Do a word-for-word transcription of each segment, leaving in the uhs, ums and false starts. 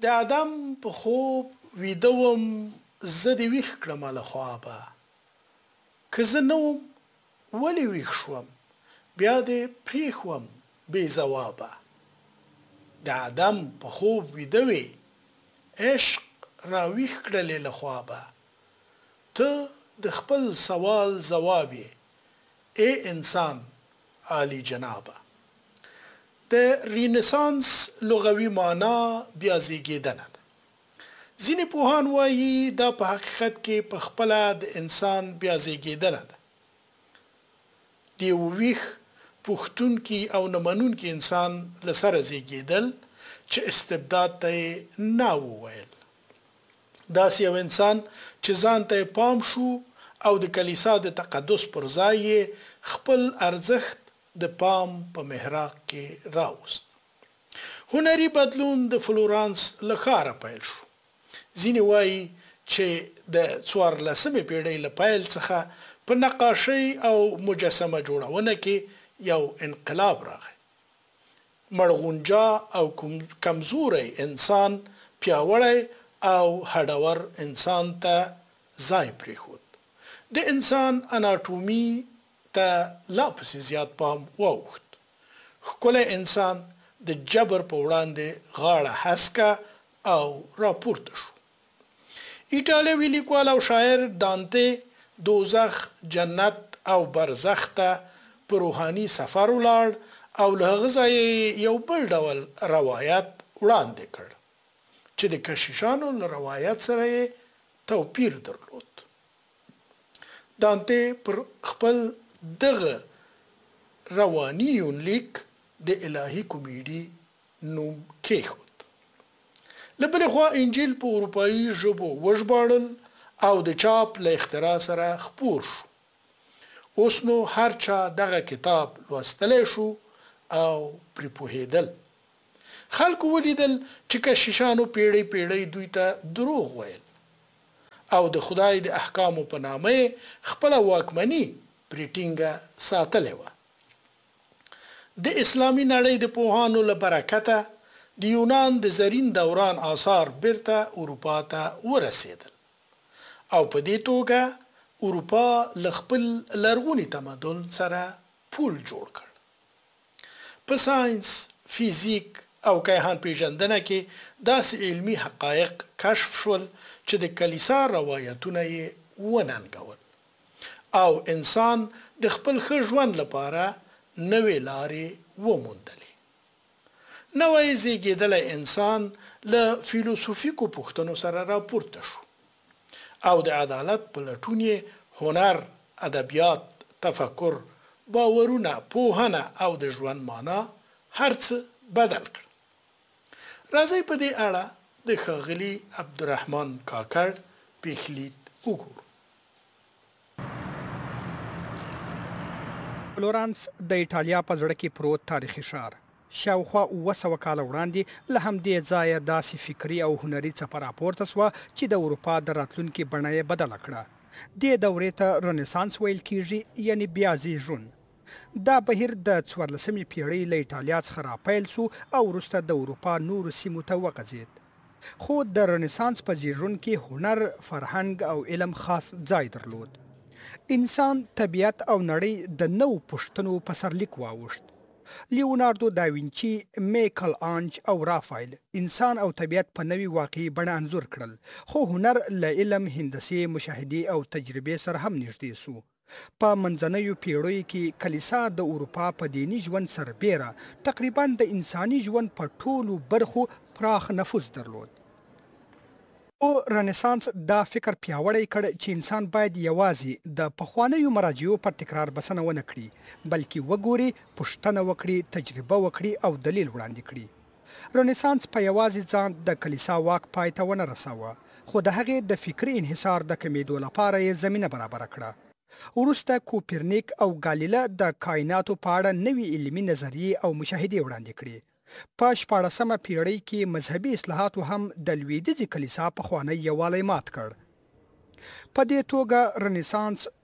د آدم په خوب ویده وم زه دې ویښ کړمه له خوابه که زه نه وم ولې ویښ شوم بیا دې پرېښوم بې ځوابه د آدم په خوب ویده وې عشق راویښ کړلې له خوابه ته د خپل سوال ځواب یې ای انسان عالی جنابه د رینسانس لغوي معنا بیا زیږېدنه ده ځینې پوهان وایي دا په حقیقت کې په خپله د انسان بیا زیږېدنه ده د یو ویښ پوښتونکي او نه منونکي انسان له سره زیږېدل چې استبداد ته یې نه وویل داسې یو انسان چې ځان ته پام شو او د کلیسا د تقدس پر ځای خپل ارزښت د پام په محراق کې راوست هنري بدلون د فلورانس له ښاره پیل شو ځینې وایي چې د څوارلسمې پیړۍ له پیل څخه په نقاشۍ او مجسمه جوړونه کې یو انقلاب راغی مړغونجا او کمزوری انسان پیاوړی او هډور انسان ته ځای پرېښود د انسان اناټومي ته لا پسې زیات پام واوښت ښکلی انسان د جبر په وړاندې غاړه هسکه او راپورته شو ایټالوي لیکوال او شاعر دانته دوزخ جنت او برزخ ته په روحاني سفر ولاړ او له هغه ځایه یو بل ډول روایت وړاندې کړ چې د کشیشانو له روایت سره یې توپیر درلود دانته پر خپل دغه رواني یونلیک د الهي کومیډي نوم کېښود له بلې خوا انجیل په اروپایي ژبو وژباړل او د چاپ له اختراع سره خپور شو اوس نو هر چا دغه کتاب لوستلی شو او پرې پوهېدل خلکو ولیدل چې کشیشانو پیړۍ پیړۍ دوی ته دروغ ویل او د خدای د احکامو په نامه خپله واکمني پرې ټینګه ساتلې وه د اسلامي نړۍ د پوهانو له برکته د یونان د زرین دوران آثار بیرته اروپا ته ورسېدل او په دې توګه اروپا له خپل لرغوني تمدن سره پول جوړ کړ په ساينس فزیک او کیهان پیژندنه کې داسې علمي حقایق کشف شول چې د کلیسا روایتونه یې وننګول او انسان د خپل ښه ژوند لپاره نوې لارې وموندلې نوی زیږېدلی انسان له فیلسوفیکو پوښتنو سره راپورته شو او د عدالت په لټون یې هنر ادبیات تفکر باورونه پوهنه او د ژوند معنا هر څه بدل کړ راځئ په دې اړه د ښاغلي عبدالرحمن کاکړ پیښلید وګورو فلورانس د ایټالیا په زړه کې پروت تاریخي ښار شاوخوا اوه سوه کاله وړاندې له همدې ځایه داسې فکري او هنري څپه راپورته سوه چې د اروپا د راتلونکي بڼه یې بدله کړه دې دورې ته رنسانس ویل کیږي یعنی بیا زیږون دا بهیر د څوارلسمې پیړۍ له ایټالیا څخه راپیل سو او وروسته د اروپا نورو سیمو ته وغځېد خو د رنسانس په زیږون کې هنر فرهنګ او علم خاص ځای درلود انسان طبیعت او نړۍ د نو پوښتنو په سرلیک واوښت لیوناردو داوینچي میکل آنج او رافایل انسان او طبیعت په نوې واقعي بڼه انځور کړل خو هنر له علم هندسې مشاهدې او تجربې سره هم نږدې سو په منځنیو پیړیو کې کلیسا د اروپا په دیني ژوند سربیره تقریبا د انساني ژوند په ټولو برخو پراخ نفوذ درلود او رنسانس دا فکر پیاوړی کړ چې انسان باید یوازې د پخوانیو مراجعو پر تکرار بسنه ونه کړي بلکې وګوري پوښتنه وکړي تجربه وکړي او دلیل وړاندې کړي رنسانس په یوازې ځان د کلیسا واک پای ته ونه رساوه خو د هغې د فکري انحصار د کمیدو لپاره یې زمینه برابره کړه وروسته کوپرنیک او ګالیله د کائناتو په اړه نوې علمي نظریې او مشاهدې وړاندې کړي په شپاړسمه پیړۍ کې مذهبي اصلاحاتو هم د لویدیځې کلیسا پخوانی یووالی مات کړ په دې توګه رنسانس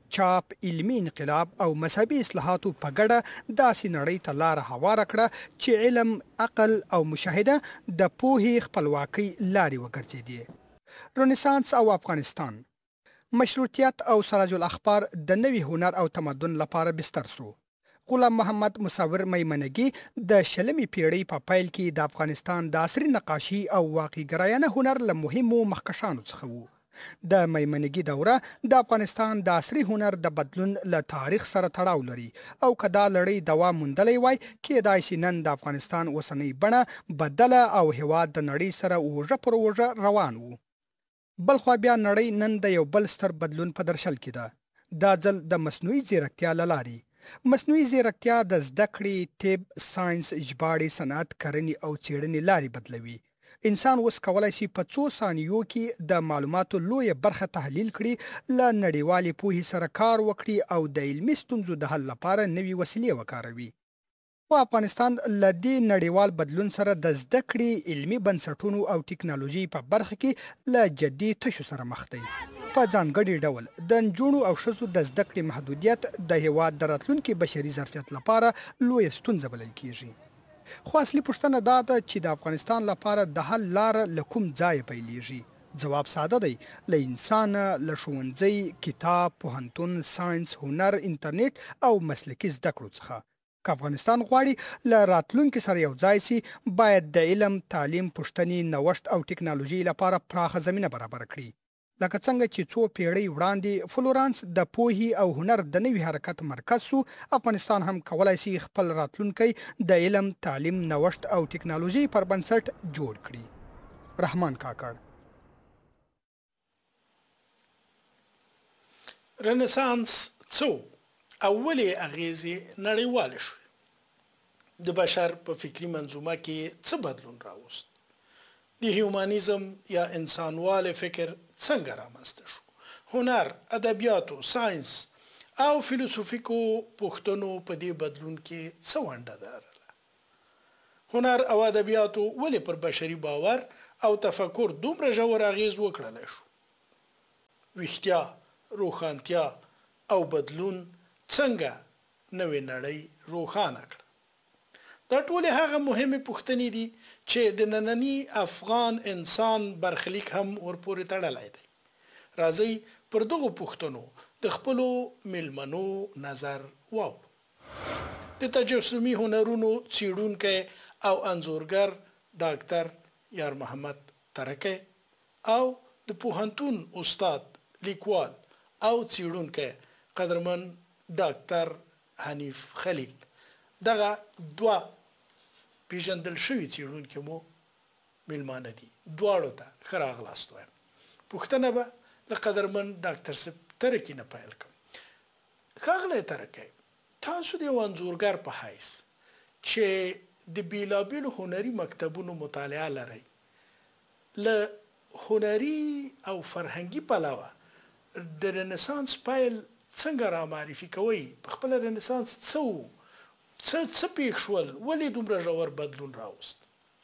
چاپ، علمي انقلاب او مذهبي اصلاحاتو په ګډه داسې نړۍ ته لار هواره کړه چې علم، عقل او مشاهده د پوهې خپلواکۍ لارې وګرځېدې. رنسانس او افغانستان. مشروطیت او سراج الاخبار د نوي هنر او تمدن لپاره بستر شو. غلام محمد مصور میمنګي د شلمې پیړۍ په پیل کې د افغانستان د عصري نقاشي او واقعګرایانه هنر له مهمو مخکشانو څخه وو. د میمنګي دوره د افغانستان د عصري هنر د بدلون له تاریخ سره تړاو لري او که دا لړۍ دوام موندلی وای کېدای شي نن د افغانستان اوسنۍ بڼه بدله او هېواد د نړۍ سره اوږه پر اوږه روان وو. بلخوا بیا نړۍ نن د یو بل ستر بدلون په درشل کې ده، دا ځل د مصنوعي ځیرکتیا له لارې. مصنوعي ځیرکتیا د زده کړې، طب، ساینس، ژباړې، صنعت، کرنې او څېړنې لارې بدلوي. انسان اوس کولای شي په څو ثانیو کې د معلوماتو لویه برخه تحلیل کړي، له نړیوالې پوهې سره کار وکړي او د علمي ستونزو د حل لپاره نوي وسیلې وکاروي. په افغانستان له دې نړیوال بدلون سره د زده کړې، علمي بنسټونو او ټکنالوژي په برخه کې له جدي تشو سره مخ دی. په ځانګړي ډول د نجونو او ښځو د زده کړې محدودیت د هېواد د راتلونکي بشري ظرفیت لپاره لویه ستونزه بلل کیږي. خو اصلي پوښتنه دا ده چې د افغانستان لپاره د حل لاره له کوم ځایه پیلیږي؟ ځواب ساده دی، له انسانه، له ښوونځي، کتاب، پوهنتون، ساینس، هنر، انټرنیټ او مسلکي زده کړو څخه. که افغانستان غواړي له راتلونکي سره یو ځای سي، باید د علم، تعلیم، پوښتنې، نوښت او ټکنالوژي لپاره پراخه زمینه برابر کړي. لکه څنګه چې څو پیړۍ وړاندې فلورانس د پوهې او هنر د نوي حرکت مرکز سو، افغانستان هم کولای شي خپل راتلونکی د علم، تعلیم، نوښت او ټکنالوژي پر بنسټ جوړ کړي. رحمان کاکړ. رنسانس څو اولې اغیزې نړیواله شوې. د بشر په فکري منظومه کې څه بدلون راوست؟ د هیومانیزم یا انسانواله فکر څنګه رامنځته شو؟ هنر، ادبیاتو، ساینس او فلسفیکو پوښتنو په دې بدلون کې څه ونډه درلوده؟ هنر او ادبیاتو ولې پر بشري باور او تفکر دومره ژور اغیز وکړلی شو؟ ویښتیا، روښانتیا او بدلون څنګه نوې نړۍ روښانه کړه؟ دا ټولې هغه مهمې پوښتنې دي چې د ننني افغان انسان برخلیک هم ورپورې تړلی دی. راځئ پر دغو پوښتنو د خپلو میلمنو نظر واورو. د تجسمي هنرونو څیړونکی او انځورګر ډاکټر یار محمد ترکی او د پوهنتون استاد، لیکوال او څیړونکی قدرمن ډاکټر حنیف خلیل. دغه دوه پیژندل شوي څیړونکي مو میلمانه دي. دواړو ته ښه راغلاست وایم. پوښتنه به له قدرمن ډاکټر صاحب ترکي نه پیل کړم. ښاغلی ترکی، تاسو د یو انځورګر په حیث چې د بیلابیلو هنري مکتبونو مطالعه لرئ، له هنري او فرهنګي پلوه د رنسانس پیل څنګه را معرفي کوئ؟ په خپله رنسانس څه و؟ څه څه پېښ شول؟ ولې دومره ژور بدلون راوست؟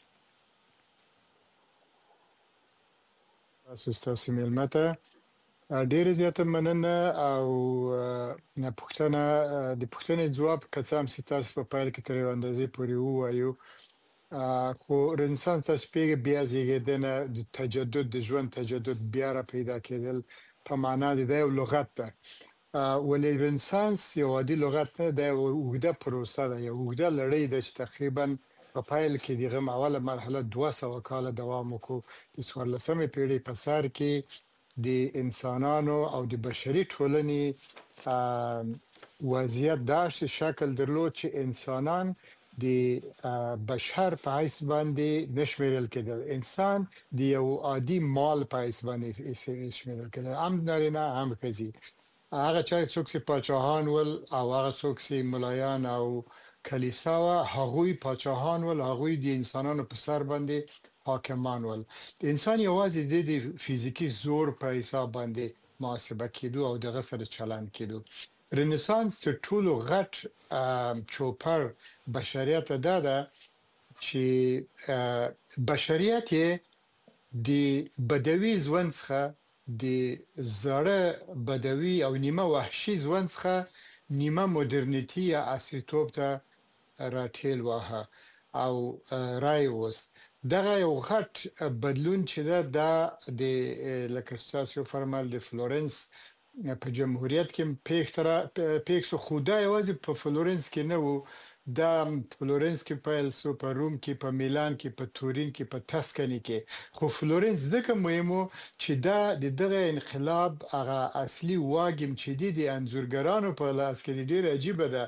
تاسو ستاسو میلمه ته ډېرې زیاته مننه او پوښتنه د پوښتنې ځواب که څه هم چې تاسو په پیل کې تر یوې اندازې پورې ووایو، خو رنسانس تاسو پوهېږئ بیا زېږېدنه، د تجدد، د ژوند تجدد، بیا را پیدا کېدل په معنا د دا یو لغت ده. ولې رنسانس یو عادي لغت نه ده، اوږده پروسه ده، یو اوږده لړۍ ده چې تقریبا په پیل کې د هغه اوله مرحله دوه سوه کاله دوام وکړو. د څوارلسمې پیړۍ په سر کې د انسانانو او د بشري ټولنې وضعیت داسې شکل درلود چې انسانان د بشر په حیث باندې نه شمیرل کېدل. انسان د یو عادي مال په حیث باندې شمیرل کېدل، هم نارینه هم ښځې. هغه چا څوک چې پاچاهان ول او هغه څوک چې ملایان او کلیسا وه، هغوی پاچاهان ول، هغوی د انسانانو په سر باندې حاکمان ول. د انسان یوازې د فزیکي زور په حساب باندې محاسبه کېدو او دغه سره چلند کېدو. رنسانس تر ټولو غټ چوپر بشریت دا ده چې بشریت یې د بدوي ژوند څخه د زړه بدوي او نیمه وحشي ځوان څخه نیمه مدرنیتی یا عصریتوب ته راټیل واه او رای وست دغه یو غټ بدلون چې دا د لکه تاسو فرمایل د فلورنس په جمهوریت کې پیښتره پیښو خوده یوازې په فلورنس کې نه وو دا فلورنس کې پیل سو په روم کې په میلان کې په تورین کې په تسکانی کې خو فلورنس دغه مهمو چې دا د دغه انقلاب هغه اصلي واګم چې د انځورګرانو په لاس کې ډیر عجیب ده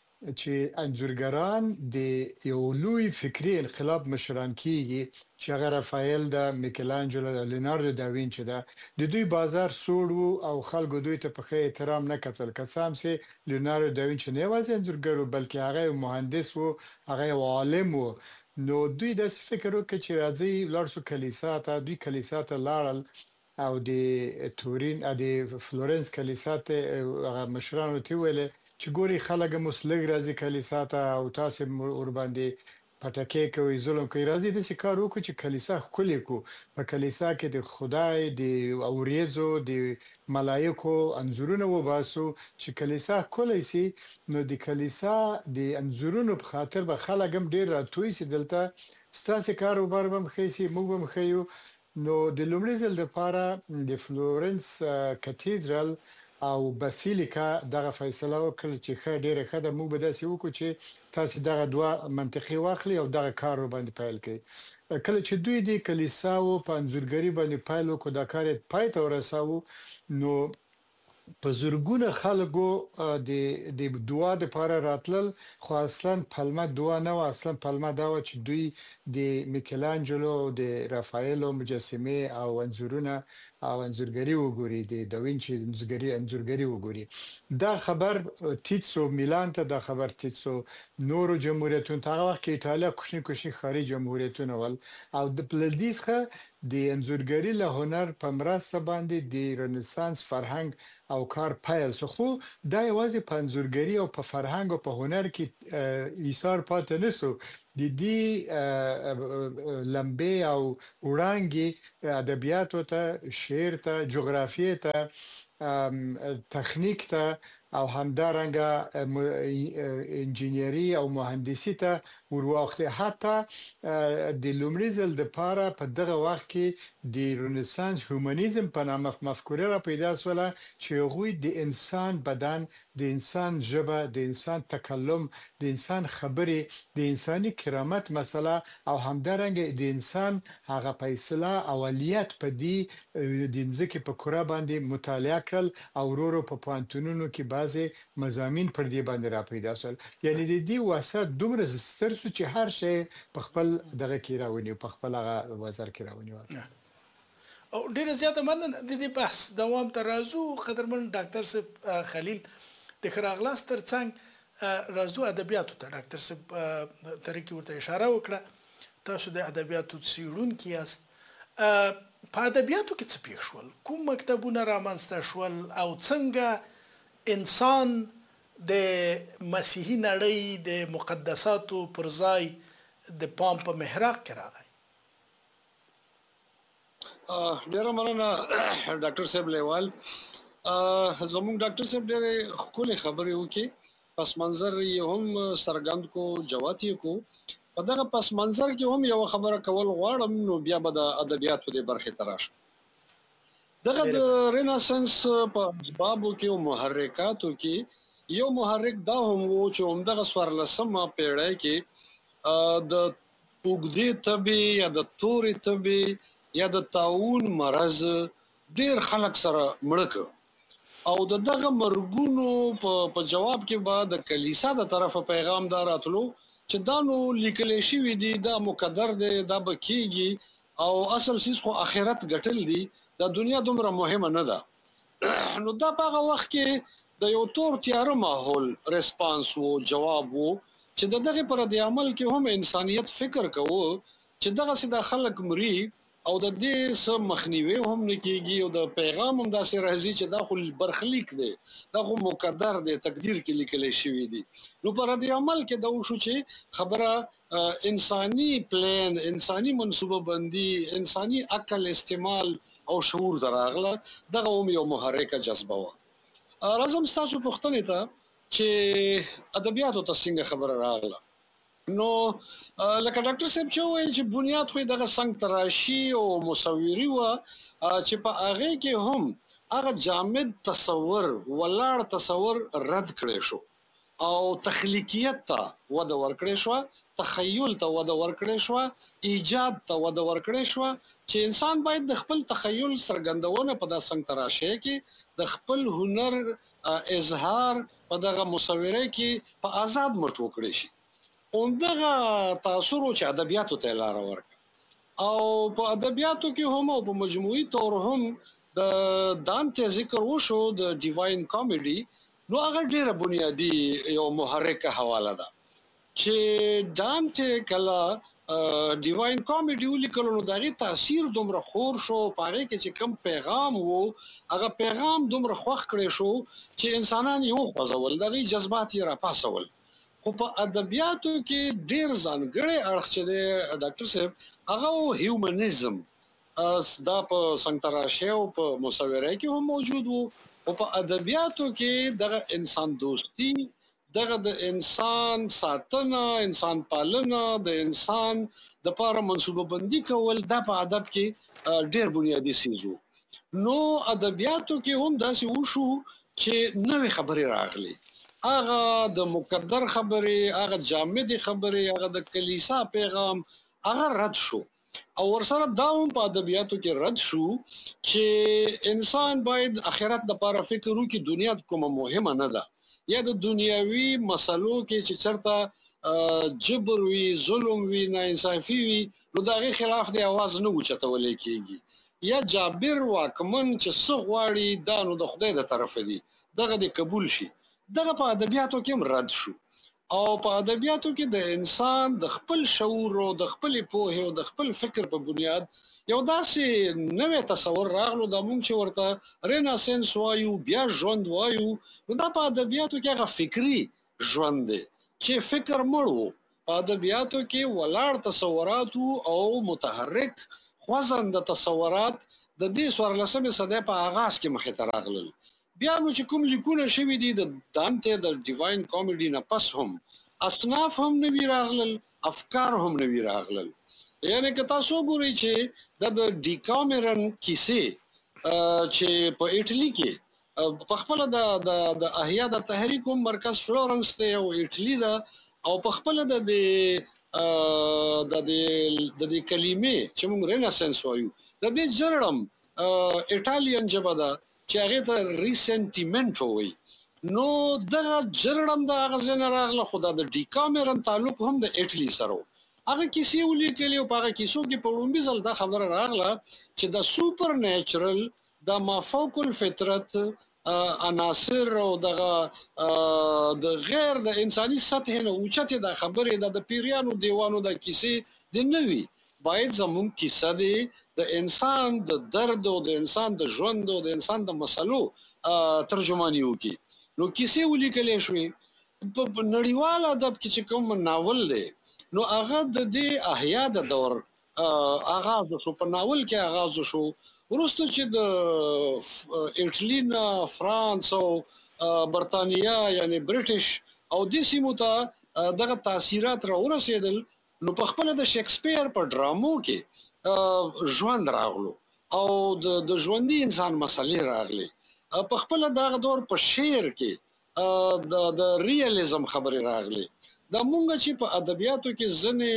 چې انځورګران د یو لوی فکری انقلاب مشران کیږي چې هغه رافایل دا میکلانجلو دا لیناردو دا وینچي دا د دوی بازار سوړو او خلکو دوی ته په خې احترام نه کتل کسام سي لیناردو دا وینچي نه وځي انځورګرو بلکې هغه مهندس وو هغه عالم وو نو دوی د فکر وکړي چې راځي لارسو کلیسا ته دوی کلیسا ته لاړل او د تورین ا د فلورنس کلیسا ته هغه مشرانو ته ویل چې ګوري خلک مسلګ راځي کلیسا ته او تاسو ور باندې پټکې کوي ظلم کوي راځي د کار وکړي چې کلیسا خولي کو په کلیسا کې د خدای د اوریزو د ملائکو انځورونه وباسو چې کلیسا کولای سي نو د کلیسا د انځورونو په خاطر به خلک هم ډیر راتوي سي دلته ستاسو کاروبار هم خېسي موږ هم خېیو نو د لومړي ځل لپاره د فلورنس کاتیدرال او باسیلیکا دغه فیصله وکړه چې خې ډیره خده موږ به داسې وکړو چې تاسو دغه دوه منطقي واخلي او دغه کار باندې پیل کړئ کله چې دوی د کلیساو په انځورګری باندې پیل وکړ دا کار پای ته ورساو نو په زورګونه خلکو د د دعا د لپاره راتلل خو اصلا پلمه دعا نه و اصلا پلمه دا و چې دوی د میکلانجلو د رافایلو مجسمه او انځورونه او انځورګری وګوري د داوینچي انځورګری انځورګری وګوري دا خبر تیتسو میلان ته دا خبر تیتسو نورو جمهوریتونو ته هغه وخت کې ایتالیا کوشنی کوشنی خارج جمهوریتونه ول او د بلدیسخه د انځورګری له هنر په مرسته باندې د رنسانس فرهنګ او کار پیل سو خو دا یوازې په انځورګری او په فرهنګ او په هنر کې ایثار پاتې نسو د دې لمبه او وړانګي ادبیات ته شعر ته جغرافیه ته تخنیک ته او همدارنګه انجینری او مهندسی ته ورواخته حتی د لومړي ځل د پاره په دغه وخت کې د رنسانس هومانیزم په نامه مفکوره را پیدا شوله چې هغوی د انسان بدن د انسان ژبه د انسان تکلم د انسان خبرې د انساني کرامت مسله او همدارنګه د انسان هغه فیصله اولیت په دې د ځکه په کورا باندې مطالعه کړل او ورو په پانتونونو کې بعضي مضامین پر دې باندې را پیدا شول یعنی د دې واسط دومره ستر چې هر شی په خپل دغه کې راونی په خپل هغه وزر کې راونی او ډیر زیاته مننه د دې بحث دوام ته راځو قدرمن ډاکټر صاحب خلیل د خراغلاس ترڅنګ راځو ادبیاتو ته ډاکټر صاحب ترکي ورته اشاره وکړه تاسو د ادبیاتو څېړونکي یاست په ادبیاتو کې څه پیښ شول کوم مکتبونه رامنځته شول او څنګه انسان د مسیحي نړۍ د مقدساتو پر ځای د پام په محراق کې راغی ډیره مننه ډاکټر صاحب لیوال زموږ ډاکټر صاحب ډېر خولي خبرې وکړي پس منظر یې هم سرګند کو جواتي کو په دغه پس منظر کې هم یو خبره کول غواړم نو بیا به د ادبیاتو د برخې تراش دغه د ریناسانس په اسبابو کې او محرکاتو کې یو محرک دا هم وو چې همدغه سوارلسمه پیړۍ کې د پوګدي طبي یا د توري طبي یا د طاعون مرض ډیر خلک سره مړک او دغه مرګونو په جواب کې بعد د کلیسا د طرفه پیغام داراتلو چې دا نو لیکل شوی دی دا مقدر دی دا بکیږي او اصل سیس خو اخرت ګټل دی دا دنیا دومره مهمه نه ده نو دا په هغه وخت کې د یو تور تیار ماحول ریسپانس وو جواب وو چې دغه پر د عمل کې هم انسانيت فکر کوو چې دغه سید خلک مري او د دې سم مخنیوي هم نکېږي او د پیغام هم داسې راځي چې دا خو برخلیک دی دا خو مقدر دی تقدیر کې لیکل شوی دی نو پر د عمل کې دا وشو چې خبره انساني پلان انساني منصوبه بندي انساني عقل استعمال او شعور دراغله دغه هم یو محرکه جذبه و. راځم تاسو پوښتنې ته چې ادبیاتو ته څنګه خبره راغله. نو لکه ډاکټر صاحب چې وایي چې بنیاد خو دغه څنګه تراشی او مصوري و چې په هغه کې هم هغه جامد تصور ولاړ تصور رد کړی شو او تخلیقیت ته وده ورکړی شو، تخیل ته وده ورکړی شو، ایجاد ته وده ورکړی شو چې انسان باید د خپل تخیل څرګندونه په داسې څنګه تراشی کې د خپل هنر اظهار په دغه مصوره کې په آزاد مټ وکړي شي. اندغه تاثیر چې ادبیاتو ته لار ورک او په ادبیاتو کې هم او په مجموعي تور هم د دانته ذکر وشو د ډیواین کامیډي، نو هغه ډیره بنیادی یو محرکه حواله ده چې دانته کله ډیواین کامیډي ولیکلو نو دغه تاثیر دومره خور شو پاره کې چې کم پیغام وو هغه پیغام دومره خوښ کړی شو چې انسانان یو غوځول دغه جذبات یې را پاسول. خو په ادبیاتو کې ډیر ځانګړی اړخ چې ډاکټر صاحب هغه هیومنزم دا په څنګه تراشی او په مصوره کې هم موجود وو او په ادبیاتو کې دغه انسان دوستی، دغه د انسان ساتنه، انسان پالنه، د انسان د لپاره منصوبه بندي کول دا په ادب کې ډیر بنیادی سیزو. نو ادبیاتو کې هم داسې وشو چې نوې خبرې راغلي، هغه د مقدر خبرې، هغه جامد خبرې، هغه د کلیسا پیغام هغه رد شو او ورسره دا هم په ادبیاتو کې رد شو چې انسان باید آخرت د لپاره فکر وکړي، دنیا کومه مهمه نه ده، یا د دنیاوي مسلو کې چې چرته جبر وی، ظلم وی، ناانصافي وی، نو دغه خلاف د आवाज نه اوچتول کېږي، یا جابر واکمن چې څه غواړي دا نو د خدای د طرف دی دغه د قبول شي. دغه په ادبیاتو کې رد شو او په ادبیاتو کې د انسان د خپل شعور او د خپل پوهه او د خپل فکر په بنیاد یو داسې نوې تصور راغلو د مونږ چې ورته ریناسنس وایو، بیا ژوند وایو. نو دا په ادبیاتو کې هغه فکری ژوند دی چې فکر مړو، په ادبیاتو کې ولاړ تصورات او متحرک خوځنده تصورات د دې څوارلسمې صدۍ په آغاز کې مخې ته راغلل. بیا نو چې کوم لیکونه شوي دي د دانته د ډیواین کامیډي نه پس هم اصناف هم نوی راغلل، افکار هم نوی راغلل. یعنی که تاسو ګورئ چې د ډیکامرن کیسې چې په ایټلی کې په خپل د د احیا د تحریک مرکز فلورنس ته او ایټلی دا او په خپل د د د د کلمې چې موږ ریناسنس وایو د دې جرړم ایټالین ژبه ده چې هغه ته ریسنټیمنت وایي. نو دغه جرړم د غزن راغله خدا د ډیکامرن تعلق هم د ایټلی سره هغه کیسې ولیکلې او هغه کیسو کې په لومبي ځل دا خبره راغله چې د سوپر نیچرل د مافوق الفطرت عناصر او دغه د غیر د انساني سطح نه اوچته د خبرې د پیریانو دیوانو د کیسې د نوي باید زموږ کیسه دی د انسان د درد او د انسان د ژوند او د انسان د مسلو ترجمانی وکي. نو کیسې ولیکلې شوې په نړیوال ادب کې چې کوم ناول دی نو هغه د دې احیا د دور آغاز شو، په ناول کې آغاز شو، ورسته چې د ایټلی نه فرانس او برتانیا یعنی برټش او د سیمو ته دغه تاثیرات را ورسېدل. نو په خپل د شکسپیر په ډرامو کې ژوند راغلو او د ژوندۍ انسان مسلې راغلي، په خپل دغه دور په شعر کې د د ریالیزم خبرې راغلي. دا مونږ چې په ادبیاتو کې ځنې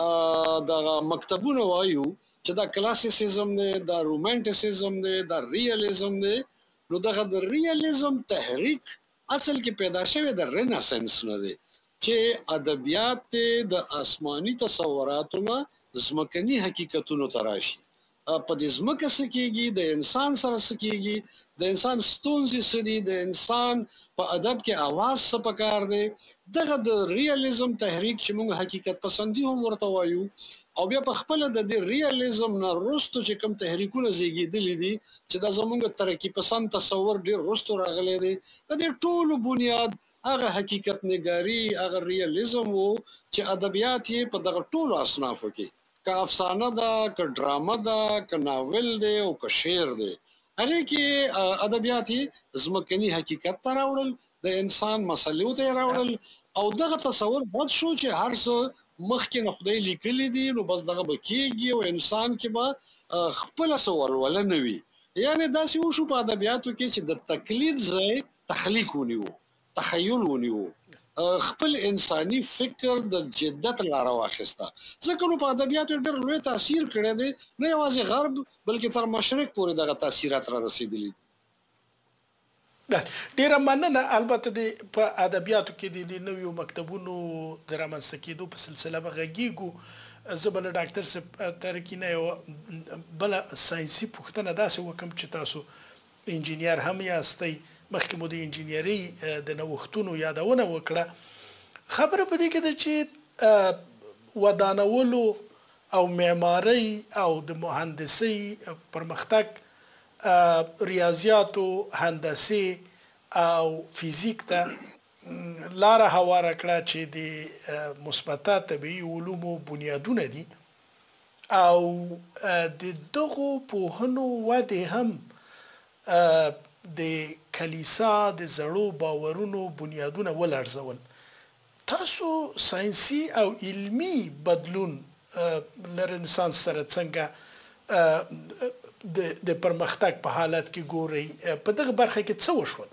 د مکتبونو وایو چې دا کلاسیسیزم دی، دا رومانټیسیزم دی، دا ریالیزم دی. نو دغه د ریالیزم تحریک اصل کې پیدا شوی د ریناسنس نه دی چې ادبیات د آسماني تصوراتو نه ځمکني حقیقتونو ته راشي. په دې ځمکه څه کېږي، د انسان سره څه کېږي، د انسان ستونزې څه دي، د انسان په ادب کې आवाज څه پکار دی. دغه د ریالیزم تحریک چې موږ حقیقت پسندي هم ورته وایو او بیا په خپل د دې ریالیزم نه وروسته چې کوم تحریکونه زیږیدلي دي چې دا زموږ ترقی پسند تصور ډیر وروسته راغلی دی، د دې ټولو بنیاد هغه حقیقت نګاري، هغه ریالیزم وو چې ادبیات یې په دغه ټولو اصنافو کې که افسانه ده که ډرامه ده که ناول دی او که شعر دی هغه کې ادبیات زمکني حقیقت ته راوړل د انسان مسلو ته راوړل او دغه تصور بد شو چې هر څه مخکې نه خدای لیکلي دي نو بس دغه بکیږي او انسان کې به خپل سوال ولا نه وي یعنی دا سی وشو په ادبیاتو کې چې د تقلید ځای تخلیق ونیو تخیل ونیو خپل انساني فکر د جدت لار واخسته ځکه نو په ادبیاتو ډېر لوی تاثیر کړی دی نه یوازې غرب بلکې تر مشرق پورې دغه تاثیرات را رسیدلي ډیره مننه البته د په ادبیاتو کې د نویو مکتبونو د رامنځته کېدو په سلسله به غږیږو زه به له ډاکټر صاحب ترکینه یو بله ساینسي پوښتنه داسې وکړم چې تاسو انجینیر هم یاستئ مخکې مو د انجینیري د نوښتونو یادونه وکړه خبره په دې کې ده چې ودانولو او معمارۍ او د مهندسۍ پرمختګ ریاضیاتو هندسي او فیزیک ته لاره هواره کړه چې د مثبته طبیعي علومو بنیادونه دي او د دغو پوهنو وده هم د کلیسا د زړو باورونو بنیادونه ولړزول تاسو ساينسي او علمي بدلون ل رنسانس سره څنګه د د پرمختګ په حالت کې ګوري په دغه برخه کې څه وشول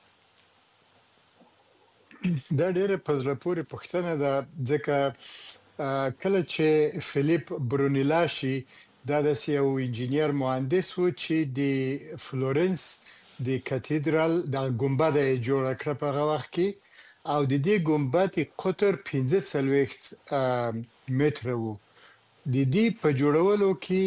دا ډېره په زړه پورې پوښتنه ده ځکه کله چې فلیپ برونیلاشي دا د یو انجینیر مهندس و چې د فلورنس د کاتیدرال د ګمبد جوړ کړ په هغه وخت کې او د دې ګمبد قطر پنځه څلوېښت متره وو د دې په جوړولو کې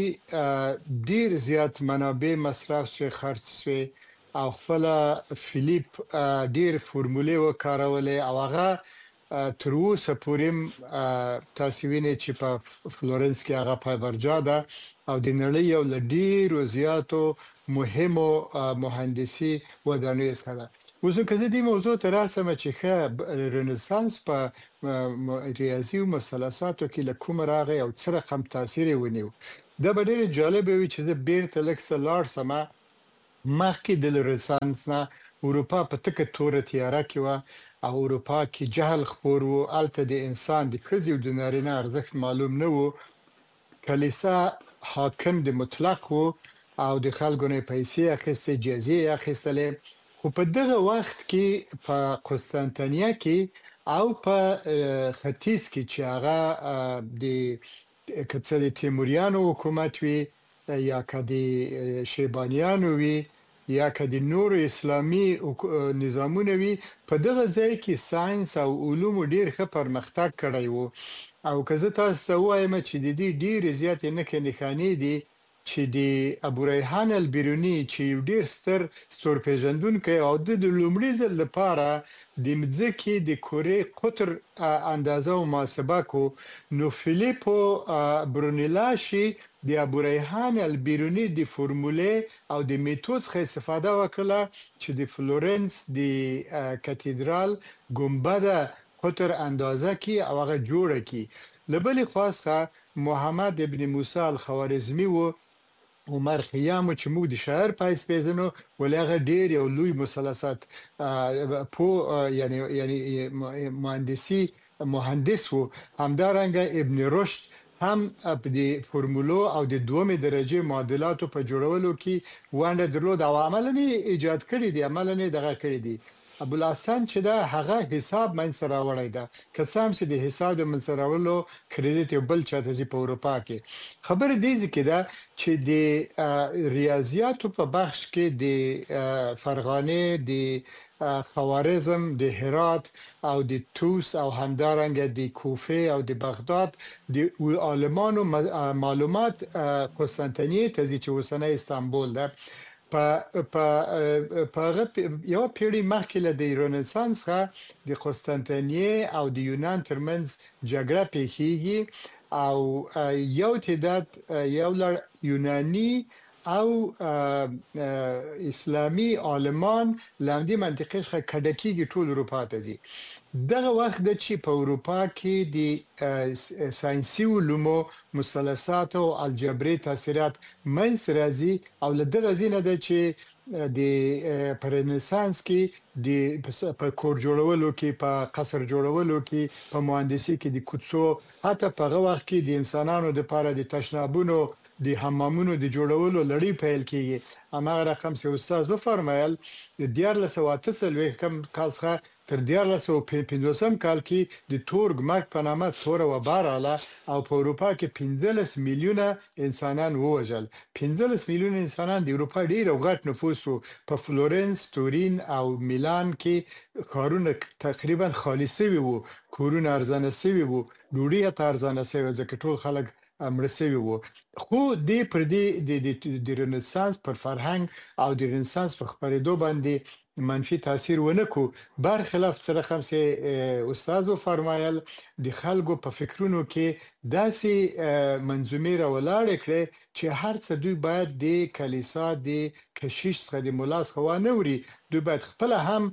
ډیر زیات منابع مصرف شوی خرڅ شوی او خپل فلیپ ډیر فرمولې وکارولې او هغه تر اوسه پورې تاسو وینئ چې په فلورنس کې هغه پایبرجا ده او د نړۍ یو له ډیرو زیاتو مهمو مهندسي ودانیو څخه ده اوس که زه دې موضوع ته راسم چې ښه رنسانس په ریاضي او مثلثاتو کې له کوم راغی او څه رقم تاثیر ونیو دا به ډېر جالب وي چې زه بیرته لږ څه لاړ سم مخکې د رنسانس نه اروپا په تکه توره تیاره کې وه او اروپا کې جهل خپور و الته د انسان د ښځې او د نارینه ارزښت معلوم نه و کلیسا حاکم د مطلق و او د خلکو نه پیسې اخیستې جزیې اخیستلې خو په دغه وخت کې په قسطنطنیه کې او په ختیځ کې چې هغه د کڅه د تیموریانو حکومت وي یا که د شیبانیانو وي یا که د نورو اسلامي نظامونه وي په دغه ځای کې ساينس او علوم ډیر ښه پرمختګ کړی وو او که زه تاسو ته وایم چې د دې ډیر زیات نه کې نښانې دي چې د ابو ریحان البیرونی چې ډیر ستر ستورپیژندونکی او د لومړي ځل لپاره د مځکې د کورې قطر اندازه او محاسبه کو نو فلیپو برونیلاشي د ابو ریحان البیرونی د فرموله او د میتود څخه استفاده وکړه چې د فلورنس د کاتیدرال ګمبد قطر اندازه کی او هغه جوړه کی لبل خاصه محمد ابن موسی الخوارزمی و عمر خیام چې موږ د شاعر پایس پیژنو ولغه ډیر یو لوی مثلثات په یعنی یعنی مهندسي مهندس وو همدارنګه ابن رشد هم په دې فرمولو او د دومره درجه معادلاتو په جوړولو کې وانه درلود او عملاً ایجاد کړی دی عملاً دغه کړی دی ابو الحسن چې دا هغه حساب من سره وړی دا کسام چې د حساب د من سره ولو کریډټ یو بل چاته زی په اروپا کې خبر دی چې دا چې د ریاضیاتو په بخش کې د فرغانه د خوارزم د هرات او د توس او همدارنګه د کوفه او د بغداد د عالمانو معلومات قسطنطنیه ته چې وسنه استانبول ده په په په یو پیړۍ مخکې له د رنسانس څخه د قسطنطنیه او د یونان ترمنځ جګړه پیښیږي او یو تعداد یو لړ یوناني او اسلامي عالمان لاندې منطقې څخه کډکیږي ټول اروپا ته ځي. دغه وخت د چې په اروپا کې د ساينسي علومو مثلثات او الجبري تاثیرات منځ راځي او له دغه ځینه د چې د پرنسانس کې د په کور جوړولو کې په قصر جوړولو کې په مهندسي کې د کوڅو حتی په هغه وخت کې د انسانانو لپاره د تشنابونو د حمامونو د جوړولو لړۍ پیل کیږي. هماغه رقم چې استاد و فرمایل د دیارلس او اته څلوېښت کم کال څخه تر دیارلس او پنځوسم کال کې د تورګ مرګ په نامه توره وبا راغله او په اروپا کې پنځلس میلیونه انسانان ووژل. پنځلس میلیونه انسانان د اروپا ډیر او غټ نفوس وو. په فلورنس، تورین او میلان کې کارونه تقریبا خالي شوي وو، کورونه ارزانه شوي وو، ډوډۍ ته ارزانه شوي ځکه ټول خلک مړه شوي وو. خو د پر دې د رنسانس پر فرهنګ او د رنسانس په خپرېدو باندې منفي تاثیر ونه کو. برخلاف سره خمس استاد و فرمایل د خلکو په فکرونو کې داسې منظومه را ولاړ کړي چې هر څه دوی باید د کلیسا د کشیش څخه د مولا څخه ونه وري. دوی باید خپل هم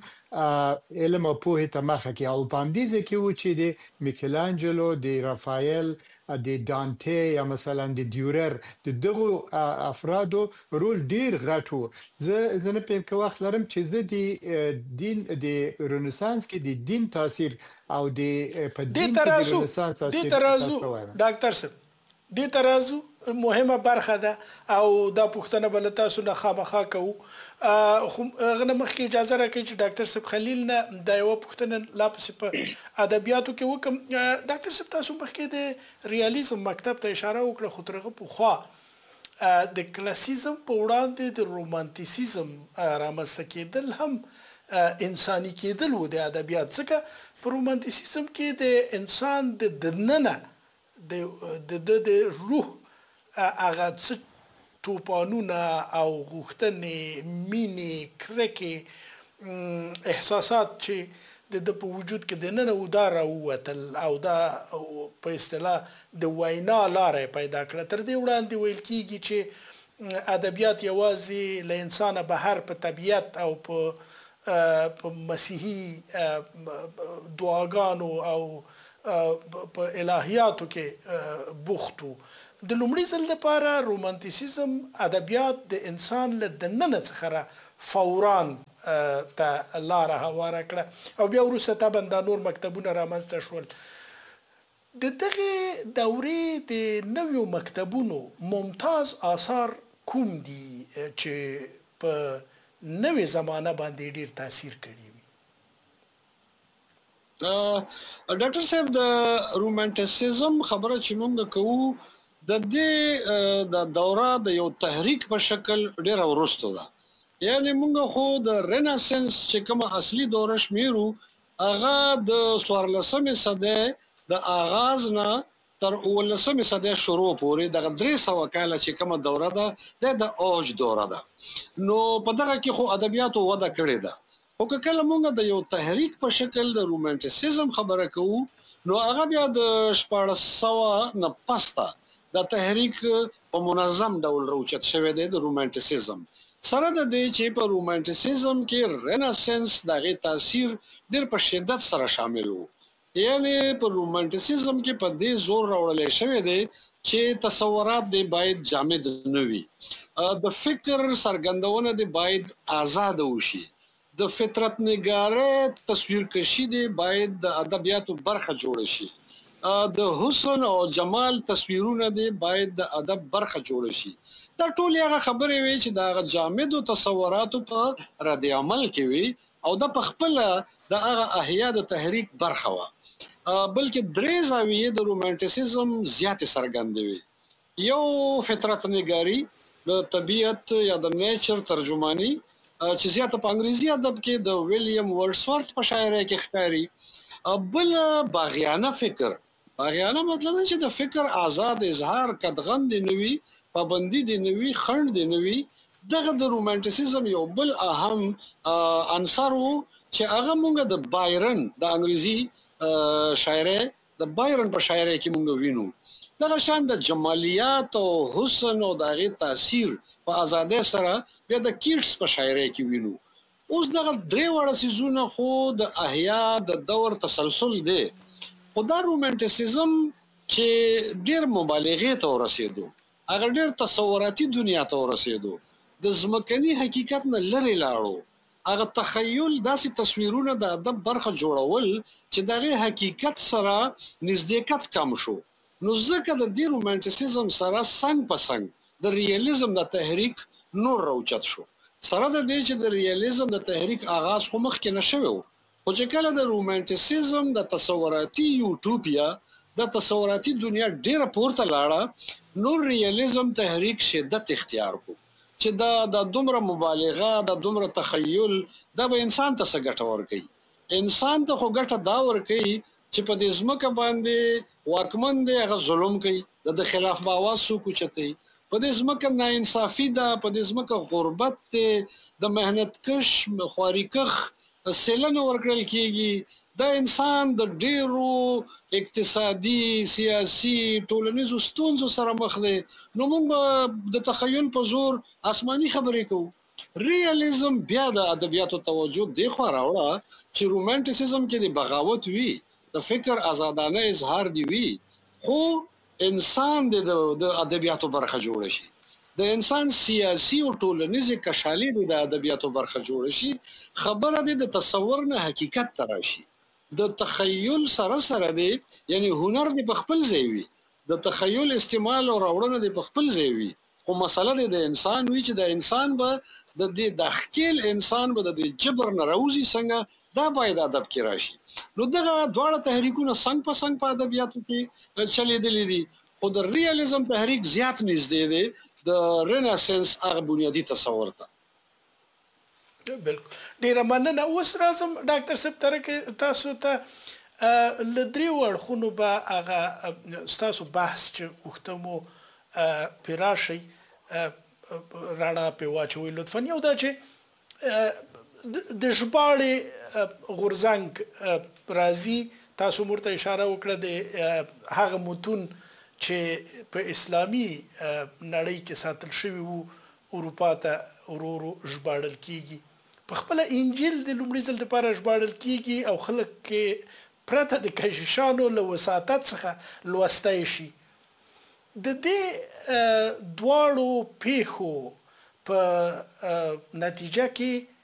علم او پوهه ته مخه کې او پاندیزه کې و چې د میکلانجلو، د رافایل، د دانته یا مثلا د دیورر د دغه افرادو رول ډیر غټ وو. زه زه نه پېم کې وخت لرم چې زه د دین د رنسانس کې د دین تاثیر او د په دین کې د رنسانس تاثیر د ترازو ډاکټر صاحب د ترازو مهمه برخه ده او دا پښتنه بل تاسو نه خامخا کوو. خو غنه مخکې اجازه راکړئ چې ډاکټر صاحب خلیل نه د یو پښتنه لا پس په ادبیاتو کې وکم. ډاکټر صاحب تاسو مخکې د ریالیزم مکتب ته اشاره وکړه، خو ترغه په خوا د کلاسیزم په وړاندې د رومانتیسیزم رامنځته کېدل هم انساني کېدل و د ادبیات، ځکه په رومانتیسیزم کې د انسان د دننه د د د روح هغه څه توپانونه او غوښتنې، مینې، کرکې، احساسات چې د په وجود کې د نن او دا راووتل او دا په اصطلاح د وینا لارې پیدا کړه. تر دې وړاندې ویل کېږي چې ادبیات یوازې له انسانه بهر په طبیعت او په په مسیحي دعاګانو او په الهیاتو کې بوختو. د لومړي ځل لپاره رومانتیسیزم ادبیات د انسان له دننه څخه فوران ته لاره هواره کړه او بیا وروسته طبعا دا نور مکتبونه رامنځته شول. د دغه دورې د نویو مکتبونو ممتاز آثار کوم دي چې په نوې زمانه باندې ډیر تاثیر کړی وي؟ ډاکټر صاحب د رومانتیسیزم خبره چې موږ کوو د دې د دوره د یو تحریک په شکل ډیر ورسته ده. یعنی موږ خو د رنسانس چې کومه اصلي دوره شمیرو هغه د څوارلسمې صدۍ د آغاز نه تر اوولسمې صدۍ شروع پورې د درې سوه کاله چې کومه دوره ده د اوج دوره ده. نو په دغه کې خو ادبیاتو وده کړې ده. خو کله موږ د یو تحریک په شکل د رومانتیسیزم خبره کوو نو هغه بیا د شپاړس سوه نه پسته د تحریک په منظم ډول راوچت شوی دی د رومانتیسیزم سره د دې چې په رومانتیسیزم کې رنسانس دغه تاثیر ډېر په شدت سره شامل وو. یعنی په رومانتیسیزم کې په دې زور راوړل شوی دی چې تصورات دی باید جامد نه وي، د فکر سرګندونه دی باید آزاد وشي، د فطرت نگاره تصویر کشی دی باید د ادبیاتو برخه جوړ شي، د حسن او جمال تصویرونه دی باید د ادب برخه جوړ شي. دا ټول هغه خبرې وي چې د جامد تصوراتو په رد عمل کې وي او د خپل د هغه احیا د تحریک برخه و. بلکې درې زاویې د رومانتیسیزم زیات څرګندوي. یو فطرت نگاری د طبیعت یا د نیچر ترجمانی چې زیات په انګریزي ادب کې د ویلیام ورډسورث په شاعرۍ کې ښکاري. بل باغیانه فکر، باغیانه مطلب چې د فکر آزاد اظهار قدغن دی نوي، پابندي دی نوي، خند دی نوي. دغه د رومانتیسیزم یو بل اهم عنصر وو چې هغه مونږ د بایرن د انګریزي شاعرۍ د بایرن په شاعرۍ کې مونږ وینو. دغه شان د جمالیات او حسن او دغه تاثیر په ازادۍ سره بیا د کیټس په شاعرۍ کې وینو. اوس دغه درې وړه سيزونه خو د احیا د دور تسلسل دی، خو دا رومانټیسیزم چې ډیر مبالغه ته ورسېدو، هغه ډیر تصوراتي دنیا ته ورسېدو، د ځمکني حقیقت نه لري لاړو، هغه تخیل داسې تصویرونه د ادب برخه جوړول چې دغه حقیقت سره نزدېکت کم شو. نو ځکه د دې رومانټیسیزم سره څنګ په څنګ د ریالیزم د تحریک نور راوچت شو. سره د دې چې د ریالیزم د تحریک آغاز خو مخکې نشوي، خو چې کله د رومانټیسیزم د تصوراتي یوټوپیا د تصوراتي دنیا ډیره پورته لاړه، نو ریالیزم تحریک شدت اختیار کو چې دا د دومره مبالغه د دومره تخیل دا به انسان ته څه ګټه ورکوي. انسان ته خو ګټه دا ورکوي چې په دې ځمکه باندې واکمن دی هغه ظلم کوي، د خلاف به आवाज څوک اوچتوي، په دې ځمکه ناانصافي ده، په دې ځمکه غربت دی، د مهنت کش خواریکخ سیلنه ورکړل کیږي، دا انسان د ډیرو اقتصادي سیاسي ټولنیزو ستونزو سره مخ دی. نو موږ د تخیل په زور آسماني خبرې کوو. ریالیزم بیا د ادبیاتو توجه دی خو راوړه چې رومانټیسیزم کې د بغاوت وی، د فکر آزادانه اظهار دی وی، خو انسان د ادبیاتو برخه جوړ شي، د انسان سیاسي او ټولنیزه کشالي د ادبیاتو برخه جوړ شي، خبره د تصور نه حقیقت ته راشي. د تخیل سره سره دی یعنی هنر دی په خپل ځای وي، د تخیل استعمال او راوړنه دی په خپل ځای وي، خو مسله د انسان وی چې د انسان به د دې د خپل انسان به د جبر نه راوځي څنګه دا باید ادب کې راشي. نو دغه دواړه تحریکونه څنګه په څنګه په ادبیاتو کې چلیدلې دي، خو د ریالیزم تحریک زیات نږدې دی د ریناسانس هغه بنیادی تصور ته. بالکل ډیره مننه. اوس راځم ډاکټر صاحب ترکه تاسو ته لدري ورخونو به هغه تاسو بحث چې وختمو پیراشي راړه په واچوي لطفا. یو دا چې د ژباړې غورځنګ راځي، تاسو مرته اشاره وکړه د هغه متون چې په اسلامي نړۍ کې ساتل شوی وو اروپا ته ورورو ژباړل کیږي، په خپل انجیل د لومړي ځل لپاره ژباړل کیږي او خلک کې پرته د کشیشانو له وساطت څخه لوستی شي. د دې دواړو پیښو په نتیجه کې